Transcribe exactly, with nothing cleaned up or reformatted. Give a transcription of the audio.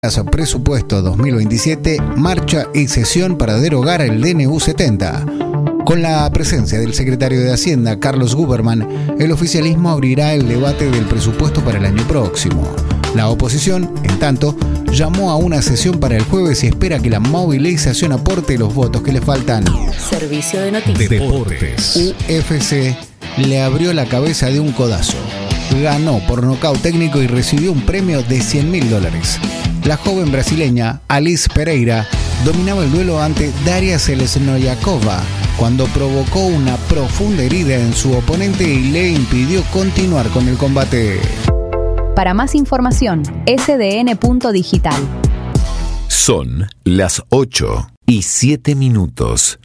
Presupuesto dos mil veintisiete, marcha y sesión para derogar el D N U setenta. Con la presencia del secretario de Hacienda, Carlos Guberman, el oficialismo abrirá el debate del presupuesto para el año próximo. La oposición, en tanto, llamó a una sesión para el jueves y espera que la movilización aporte los votos que le faltan. Servicio de noticias. Deportes. U F C le abrió la cabeza de un codazo. Ganó por nocaut técnico y recibió un premio de cien mil dólares. La joven brasileña Alice Pereira dominaba el duelo ante Daria Selesnoyakova cuando provocó una profunda herida en su oponente y le impidió continuar con el combate. Para más información, ese de ene punto digital. Son las ocho y siete minutos.